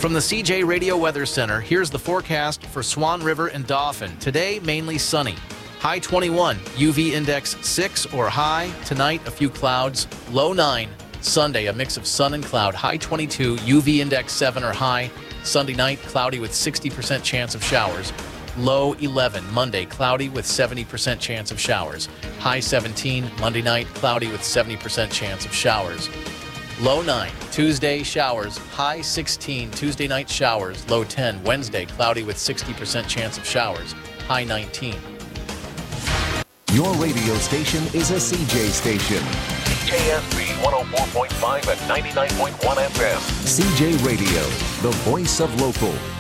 From the CJ Radio Weather Center, here's the forecast for Swan River and Dauphin. Today, mainly sunny. High 21, UV index 6 or high. Tonight, a few clouds. Low 9. Sunday, a mix of sun and cloud. High 22, UV index 7 or high. Sunday night, cloudy with 60% chance of showers. Low 11. Monday, cloudy with 70% chance of showers. High 17. Monday night, cloudy with 70% chance of showers. Low 9. Tuesday, showers. High 16. Tuesday night, showers. Low 10. Wednesday, cloudy with 60% chance of showers. High 19. Your radio station is a CJ station. CJSB 104.5 and 99.1 FM. CJ Radio, the voice of local.